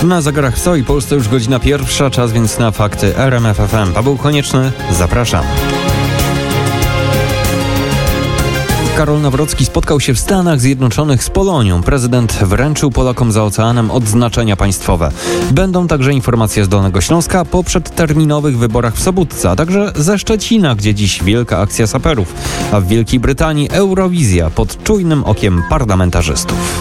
Na zegarach w całej Polsce już godzina 1, czas więc na fakty RMF FM. Paweł Konieczny, zapraszam. Karol Nawrocki spotkał się w Stanach Zjednoczonych z Polonią. Prezydent wręczył Polakom za oceanem odznaczenia państwowe. Będą także informacje z Dolnego Śląska po przedterminowych wyborach w Sobótce, a także ze Szczecina, gdzie dziś wielka akcja saperów, a w Wielkiej Brytanii Eurowizja pod czujnym okiem parlamentarzystów.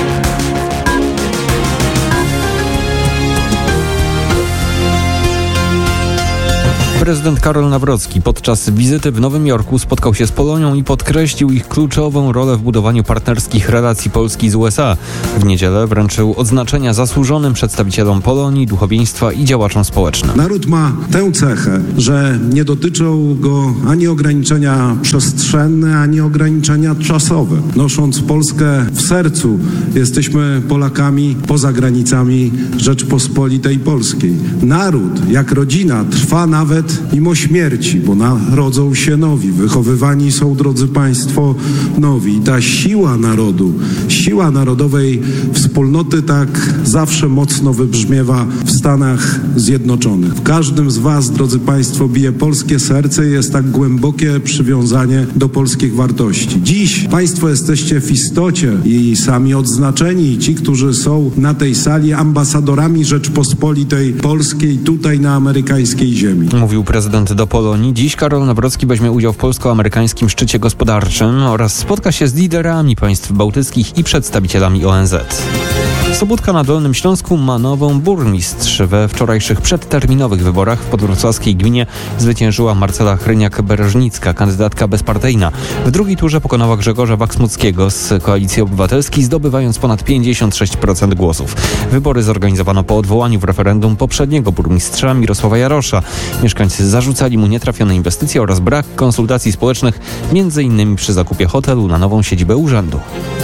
Prezydent Karol Nawrocki podczas wizyty w Nowym Jorku spotkał się z Polonią i podkreślił ich kluczową rolę w budowaniu partnerskich relacji Polski z USA. W niedzielę wręczył odznaczenia zasłużonym przedstawicielom Polonii, duchowieństwa i działaczom społecznym. Naród ma tę cechę, że nie dotyczą go ani ograniczenia przestrzenne, ani ograniczenia czasowe. Nosząc Polskę w sercu, jesteśmy Polakami poza granicami Rzeczpospolitej Polskiej. Naród, jak rodzina, trwa nawet mimo śmierci, bo narodzą się nowi, wychowywani są, drodzy Państwo, nowi. I ta siła narodu, siła narodowej wspólnoty tak zawsze mocno wybrzmiewa w Stanach Zjednoczonych. W każdym z Was, drodzy Państwo, bije polskie serce i jest tak głębokie przywiązanie do polskich wartości. Dziś Państwo jesteście w istocie i sami odznaczeni, i ci, którzy są na tej sali, ambasadorami Rzeczpospolitej Polskiej tutaj na amerykańskiej ziemi. Mówił prezydent do Polonii. Dziś Karol Nawrocki weźmie udział w polsko-amerykańskim szczycie gospodarczym oraz spotka się z liderami państw bałtyckich i przedstawicielami ONZ. Sobótka na Dolnym Śląsku ma nową burmistrz. We wczorajszych przedterminowych wyborach w podwrocławskiej gminie zwyciężyła Marcela Chryniak-Bereżnicka, kandydatka bezpartyjna. W drugiej turze pokonała Grzegorza Waksmuckiego z Koalicji Obywatelskiej, zdobywając ponad 56% głosów. Wybory zorganizowano po odwołaniu w referendum poprzedniego burmistrza Mirosława Jarosza. Mieszkańcy zarzucali mu nietrafione inwestycje oraz brak konsultacji społecznych, m.in. przy zakupie hotelu na nową siedzibę urzędu.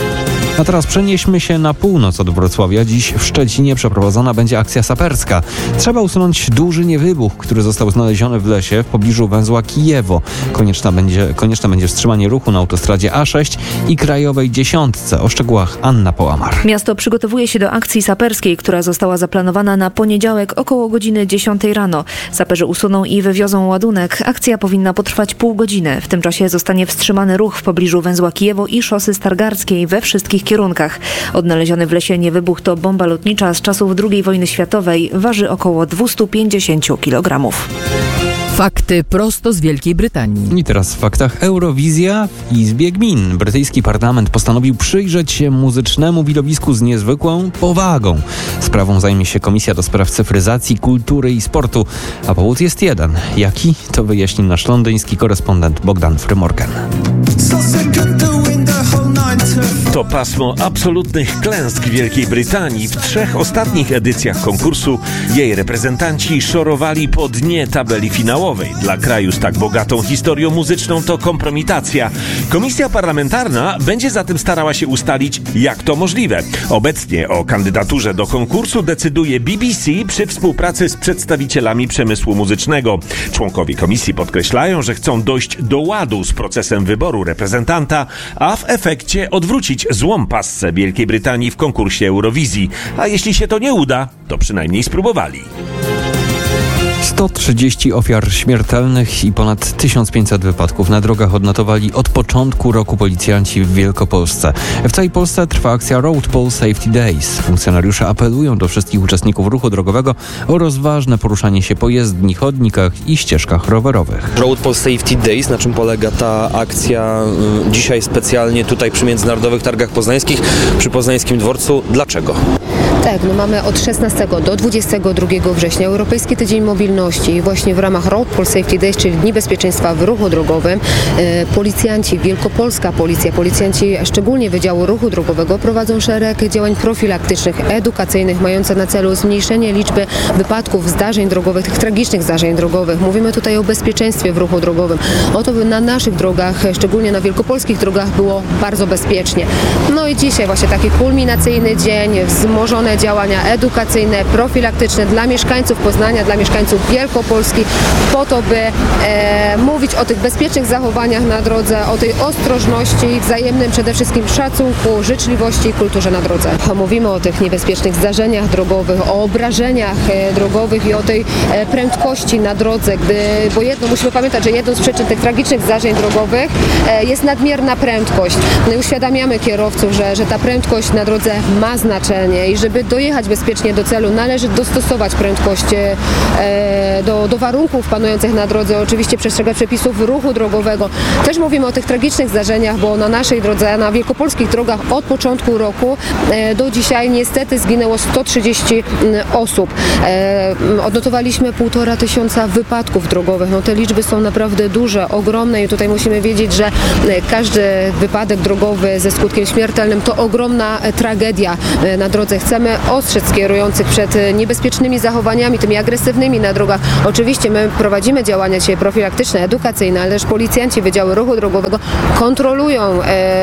A teraz przenieśmy się na północ od Wrocławia. Dziś w Szczecinie przeprowadzona będzie akcja saperska. Trzeba usunąć duży niewybuch, który został znaleziony w lesie w pobliżu węzła Kijewo. Konieczne będzie wstrzymanie ruchu na autostradzie A6 i krajowej 10. O szczegółach Anna Połamar. Miasto przygotowuje się do akcji saperskiej, która została zaplanowana na poniedziałek około godziny 10 rano. Saperzy usuną i wywiozą ładunek. Akcja powinna potrwać pół godziny. W tym czasie zostanie wstrzymany ruch w pobliżu węzła Kijewo i szosy Stargardzkiej we wszystkich kierunkach. Odnaleziony w lesie niewybuch to bomba lotnicza z czasów II wojny światowej. Waży około 250 kg. Fakty prosto z Wielkiej Brytanii. I teraz w faktach Eurowizja w Izbie Gmin. Brytyjski parlament postanowił przyjrzeć się muzycznemu widowisku z niezwykłą powagą. Sprawą zajmie się Komisja do Spraw Cyfryzacji, Kultury i Sportu. A powód jest jeden. Jaki? To wyjaśni nasz londyński korespondent Bogdan Frymorgan. To pasmo absolutnych klęsk Wielkiej Brytanii. W 3 ostatnich edycjach konkursu jej reprezentanci szorowali po dnie tabeli finałowej. Dla kraju z tak bogatą historią muzyczną to kompromitacja. Komisja parlamentarna będzie zatem starała się ustalić, jak to możliwe. Obecnie o kandydaturze do konkursu decyduje BBC przy współpracy z przedstawicielami przemysłu muzycznego. Członkowie komisji podkreślają, że chcą dojść do ładu z procesem wyboru reprezentanta, a w efekcie odwrócić złą passę Wielkiej Brytanii w konkursie Eurowizji. A jeśli się to nie uda, to przynajmniej spróbowali. 130 ofiar śmiertelnych i ponad 1500 wypadków na drogach odnotowali od początku roku policjanci w Wielkopolsce. W całej Polsce trwa akcja Road Pole Safety Days. Funkcjonariusze apelują do wszystkich uczestników ruchu drogowego o rozważne poruszanie się po jezdni, chodnikach i ścieżkach rowerowych. Road Pole Safety Days, na czym polega ta akcja dzisiaj specjalnie tutaj przy Międzynarodowych Targach Poznańskich, przy Poznańskim Dworcu. Dlaczego? Tak, mamy od 16 do 22 września Europejski Tydzień Mobilności i właśnie w ramach Road Pole Safety Days, czyli Dni Bezpieczeństwa w ruchu drogowym, policjanci, Wielkopolska Policja, policjanci szczególnie Wydziału Ruchu Drogowego prowadzą szereg działań profilaktycznych, edukacyjnych, mające na celu zmniejszenie liczby wypadków, zdarzeń drogowych, tych tragicznych zdarzeń drogowych. Mówimy tutaj o bezpieczeństwie w ruchu drogowym. O to, by na naszych drogach, szczególnie na wielkopolskich drogach, było bardzo bezpiecznie. No i dzisiaj właśnie taki kulminacyjny dzień, wzmożone wzmożone działania edukacyjne, profilaktyczne dla mieszkańców Poznania, dla mieszkańców Wielkopolski, po to, by mówić o tych bezpiecznych zachowaniach na drodze, o tej ostrożności, wzajemnym przede wszystkim szacunku, życzliwości i kulturze na drodze. Mówimy o tych niebezpiecznych zdarzeniach drogowych, o obrażeniach drogowych i o tej prędkości na drodze, bo musimy pamiętać, że jedną z przyczyn tych tragicznych zdarzeń drogowych jest nadmierna prędkość. No i uświadamiamy kierowców, że ta prędkość na drodze ma znaczenie i żeby dojechać bezpiecznie do celu, należy dostosować prędkość do warunków panujących na drodze, oczywiście przestrzegać przepisów ruchu drogowego. Też mówimy o tych tragicznych zdarzeniach, bo na naszej drodze, na wielkopolskich drogach od początku roku do dzisiaj niestety zginęło 130 osób. Odnotowaliśmy 1500 wypadków drogowych. No te liczby są naprawdę duże, ogromne i tutaj musimy wiedzieć, że każdy wypadek drogowy ze skutkiem śmiertelnym to ogromna tragedia na drodze. Chcemy ostrzec kierujących przed niebezpiecznymi zachowaniami, tymi agresywnymi na drogach. Oczywiście my prowadzimy działania dzisiaj profilaktyczne, edukacyjne, ale też policjanci Wydziału Ruchu Drogowego kontrolują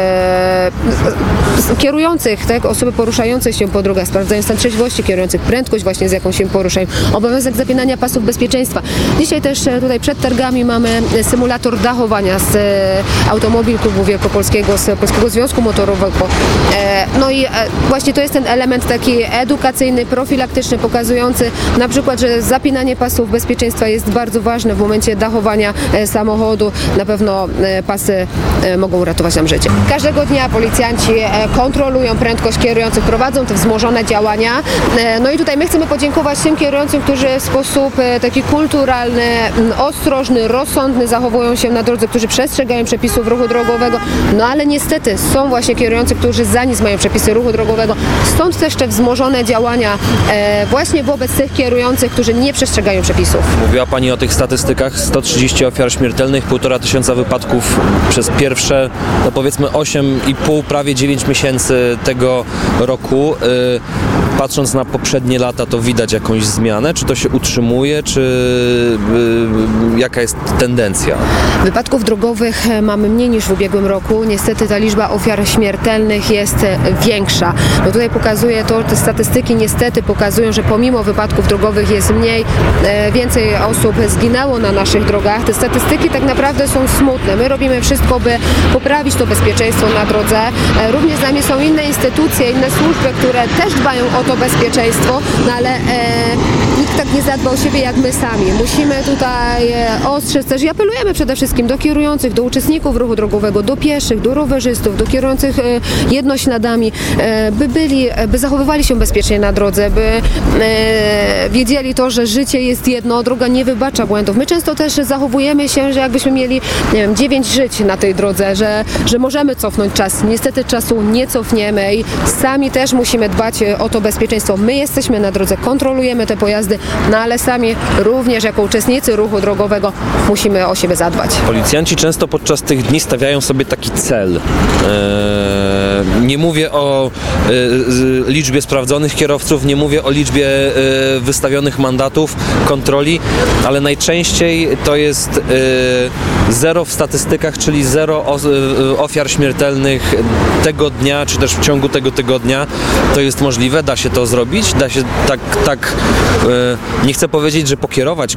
kierujących, tak, osoby poruszające się po drogach, sprawdzają stan trzeźwości kierujących, prędkość właśnie z jaką się poruszają, obowiązek zapinania pasów bezpieczeństwa. Dzisiaj też tutaj przed targami mamy symulator dachowania z Automobil Klubu Wielkopolskiego, z Polskiego Związku Motorowego. No i właśnie to jest ten element taki edukacyjny, profilaktyczny, pokazujący na przykład, że zapinanie pasów bezpieczeństwa jest bardzo ważne w momencie dachowania samochodu. Na pewno pasy mogą uratować nam życie. Każdego dnia policjanci kontrolują prędkość kierujących, prowadzą te wzmożone działania. No i tutaj my chcemy podziękować tym kierującym, którzy w sposób taki kulturalny, ostrożny, rozsądny zachowują się na drodze, którzy przestrzegają przepisów ruchu drogowego. No ale niestety są właśnie kierujący, którzy za nic mają przepisy ruchu drogowego. Stąd też te wzmożone działania właśnie wobec tych kierujących, którzy nie przestrzegają przepisów. Mówiła Pani o tych statystykach. 130 ofiar śmiertelnych, 1500 wypadków przez pierwsze, no powiedzmy 8,5, prawie 9 miesięcy tego roku. Patrząc na poprzednie lata, to widać jakąś zmianę? Czy to się utrzymuje? Czy jaka jest tendencja? Wypadków drogowych mamy mniej niż w ubiegłym roku. Niestety ta liczba ofiar śmiertelnych jest większa. No tutaj pokazuje to, te statystyki niestety pokazują, że pomimo wypadków drogowych jest mniej, więcej osób zginęło na naszych drogach. Te statystyki tak naprawdę są smutne. My robimy wszystko, by poprawić to bezpieczeństwo na drodze. Również z nami są inne instytucje, inne służby, które też dbają o to bezpieczeństwo, no ale nikt tak nie zadba o siebie jak my sami. Musimy tutaj ostrzec też i apelujemy przede wszystkim do kierujących, do uczestników ruchu drogowego, do pieszych, do rowerzystów, do kierujących jednośladami, by zachowywali się bezpiecznie na drodze, by wiedzieli to, że życie jest jedno, droga nie wybacza błędów. My często też zachowujemy się, że jakbyśmy mieli, nie wiem, 9 żyć na tej drodze, że możemy cofnąć czas. Niestety czasu nie cofniemy i sami też musimy dbać o to bezpieczeństwo. My jesteśmy na drodze, kontrolujemy te pojazdy, no ale sami również jako uczestnicy ruchu drogowego musimy o siebie zadbać. Policjanci często podczas tych dni stawiają sobie taki cel. Nie mówię o liczbie sprawdzonych kierowców, nie mówię o liczbie wystawionych mandatów, kontroli, ale najczęściej to jest 0 w statystykach, czyli 0 ofiar śmiertelnych tego dnia, czy też w ciągu tego tygodnia. To jest możliwe? Da się to zrobić? Da się tak nie chcę powiedzieć, że pokierować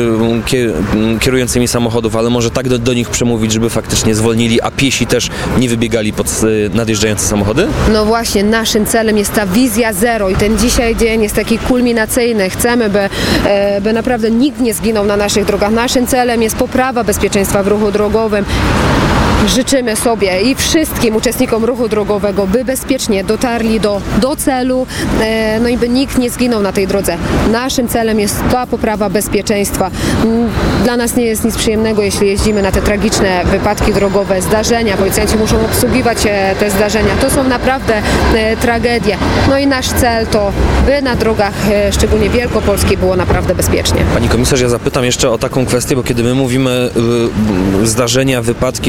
kierującymi samochodów, ale może tak do nich przemówić, żeby faktycznie zwolnili, a piesi też nie wybiegali pod nadjeżdżające samochody? No właśnie, naszym celem jest ta wizja zero i ten dzisiaj dzień jest taki kulminacyjny. Chcemy, by naprawdę nikt nie zginął na naszych drogach. Naszym celem jest poprawa bezpieczeństwa w ruchu drogowym. Życzymy sobie i wszystkim uczestnikom ruchu drogowego, by bezpiecznie dotarli do celu, no i by nikt nie zginął na tej drodze. Naszym celem jest ta poprawa bezpieczeństwa. Dla nas nie jest nic przyjemnego, jeśli jeździmy na te tragiczne wypadki drogowe, zdarzenia. Policjanci muszą obsługiwać te zdarzenia. To są naprawdę tragedie. No i nasz cel to, by na drogach, szczególnie wielkopolskiej, było naprawdę bezpiecznie. Pani komisarz, ja zapytam jeszcze o taką kwestię, bo kiedy my mówimy zdarzenia, wypadki w ruchu drogowym,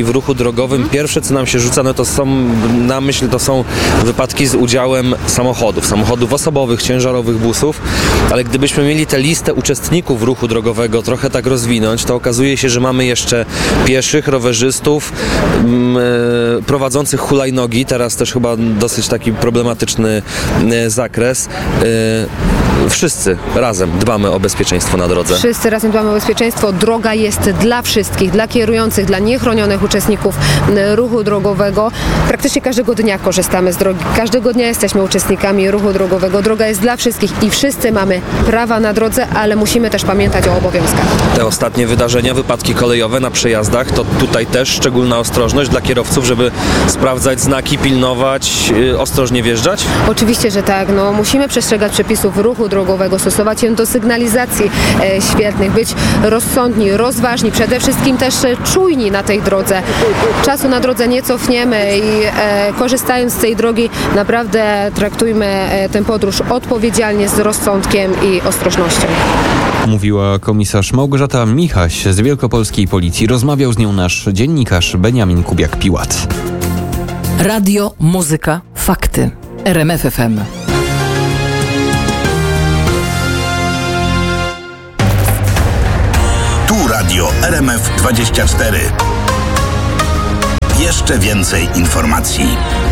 drogowym pierwsze, co nam się rzuca, no to są wypadki z udziałem samochodów osobowych, ciężarowych, busów, ale gdybyśmy mieli tę listę uczestników ruchu drogowego trochę tak rozwinąć, to okazuje się, że mamy jeszcze pieszych, rowerzystów, prowadzących hulajnogi, teraz też chyba dosyć taki problematyczny zakres. Wszyscy razem dbamy o bezpieczeństwo na drodze. Wszyscy razem dbamy o bezpieczeństwo. Droga jest dla wszystkich, dla kierujących, dla niechronionych uczestników ruchu drogowego. Praktycznie każdego dnia korzystamy z drogi. Każdego dnia jesteśmy uczestnikami ruchu drogowego. Droga jest dla wszystkich i wszyscy mamy prawa na drodze, ale musimy też pamiętać o obowiązkach. Te ostatnie wydarzenia, wypadki kolejowe na przejazdach, to tutaj też szczególna ostrożność dla kierowców, żeby sprawdzać znaki, pilnować, ostrożnie wjeżdżać? Oczywiście, że tak. No, musimy przestrzegać przepisów ruchu drogowego, stosować się do sygnalizacji świetnych, być rozsądni, rozważni, przede wszystkim też czujni na tej drodze. Czasu na drodze nie cofniemy i korzystając z tej drogi naprawdę traktujmy tę podróż odpowiedzialnie, z rozsądkiem i ostrożnością. Mówiła komisarz Małgorzata Michaś z Wielkopolskiej Policji. Rozmawiał z nią nasz dziennikarz Beniamin Kubiak-Piłat. Radio, muzyka, fakty. RMF FM. Tu radio RMF 24. Jeszcze więcej informacji.